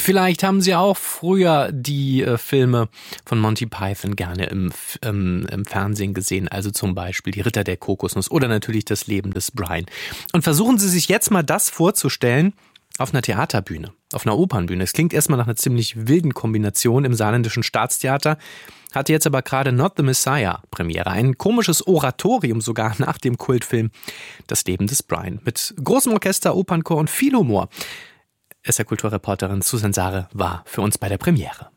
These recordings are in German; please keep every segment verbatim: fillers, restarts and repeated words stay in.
Vielleicht haben Sie auch früher die äh, Filme von Monty Python gerne im, ähm, im Fernsehen gesehen, also zum Beispiel Die Ritter der Kokosnuss oder natürlich Das Leben des Brian. Und versuchen Sie sich jetzt mal das vorzustellen auf einer Theaterbühne, auf einer Opernbühne. Es klingt erstmal nach einer ziemlich wilden Kombination im Saarländischen Staatstheater, hatte jetzt aber gerade Not the Messiah Premiere. Ein komisches Oratorium sogar nach dem Kultfilm Das Leben des Brian. Mit großem Orchester, Opernchor und viel Humor. S R-Kulturreporterin Susan Sare war für uns bei der Premiere.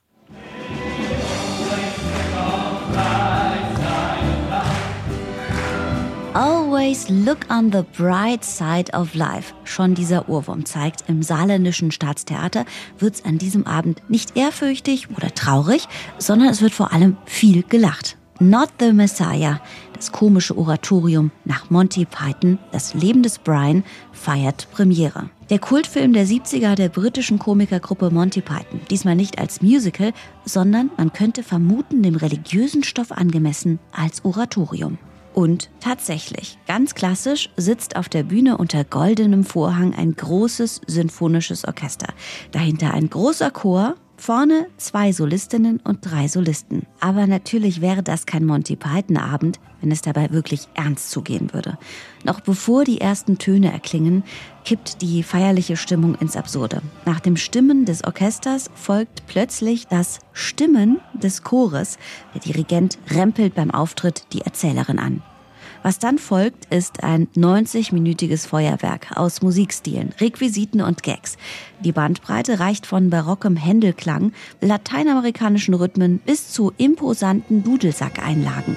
Always look on the bright side of life. Schon dieser Ohrwurm zeigt, im Saarländischen Staatstheater wird's an diesem Abend nicht ehrfürchtig oder traurig, sondern es wird vor allem viel gelacht. Not the Messiah, das komische Oratorium nach Monty Python, Das Leben des Brian, feiert Premiere. Der Kultfilm der siebziger der britischen Komikergruppe Monty Python. Diesmal nicht als Musical, sondern, man könnte vermuten, dem religiösen Stoff angemessen, als Oratorium. Und tatsächlich, ganz klassisch, sitzt auf der Bühne unter goldenem Vorhang ein großes symphonisches Orchester. Dahinter ein großer Chor, vorne zwei Solistinnen und drei Solisten. Aber natürlich wäre das kein Monty-Python-Abend, wenn es dabei wirklich ernst zugehen würde. Noch bevor die ersten Töne erklingen, kippt die feierliche Stimmung ins Absurde. Nach dem Stimmen des Orchesters folgt plötzlich das Stimmen des Chores. Der Dirigent rempelt beim Auftritt die Erzählerin an. Was dann folgt, ist ein neunzig-minütiges Feuerwerk aus Musikstilen, Requisiten und Gags. Die Bandbreite reicht von barockem Händelklang, lateinamerikanischen Rhythmen bis zu imposanten Dudelsackeinlagen.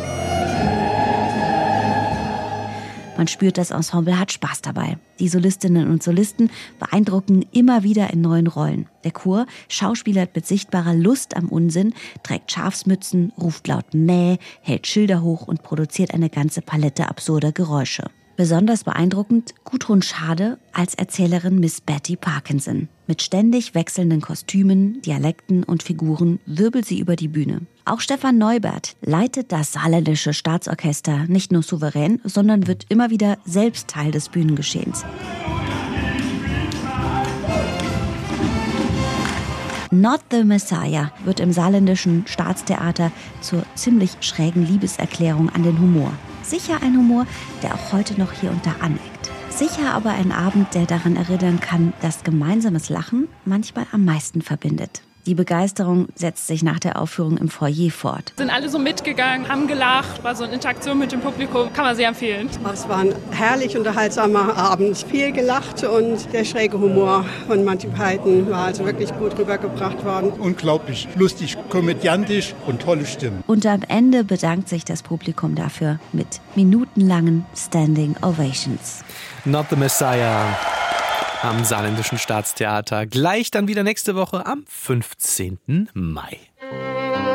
Man spürt, das Ensemble hat Spaß dabei. Die Solistinnen und Solisten beeindrucken immer wieder in neuen Rollen. Der Chor schauspielert mit sichtbarer Lust am Unsinn, trägt Schafsmützen, ruft laut Mäh, hält Schilder hoch und produziert eine ganze Palette absurder Geräusche. Besonders beeindruckend Gudrun Schade als Erzählerin Miss Betty Parkinson. Mit ständig wechselnden Kostümen, Dialekten und Figuren wirbelt sie über die Bühne. Auch Stefan Neubert leitet das Saarländische Staatsorchester nicht nur souverän, sondern wird immer wieder selbst Teil des Bühnengeschehens. Not the Messiah wird im Saarländischen Staatstheater zur ziemlich schrägen Liebeserklärung an den Humor. Sicher ein Humor, der auch heute noch hier und da aneckt. Sicher aber ein Abend, der daran erinnern kann, dass gemeinsames Lachen manchmal am meisten verbindet. Die Begeisterung setzt sich nach der Aufführung im Foyer fort. Sind alle so mitgegangen, haben gelacht, war so eine Interaktion mit dem Publikum, kann man sehr empfehlen. Es war ein herrlich unterhaltsamer Abend. Viel gelacht und der schräge Humor von Monty Python war also wirklich gut rübergebracht worden. Unglaublich lustig, komödiantisch und tolle Stimmen. Und am Ende bedankt sich das Publikum dafür mit minutenlangen Standing Ovations. Not the Messiah am Saarländischen Staatstheater. Gleich dann wieder nächste Woche am fünfzehnten Mai.